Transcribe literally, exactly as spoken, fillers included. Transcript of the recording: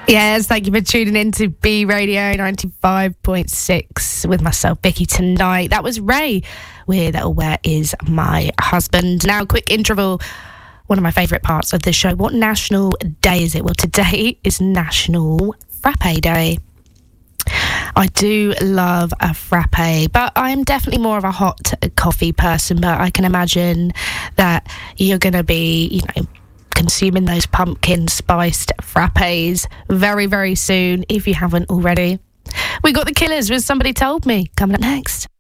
Yes, thank you for tuning in to B Radio ninety-five point six with myself, Vicky, tonight. That was Ray with Where Is My Husband? Now, quick interval. One of my favourite parts of the show. What national day is it? Well, today is National Frappe Day. I do love a frappe, but I'm definitely more of a hot coffee person. But I can imagine that you're going to be, you know, consuming those pumpkin spiced frappes very, very soon if you haven't already. We got The Killers with Somebody Told Me coming up next.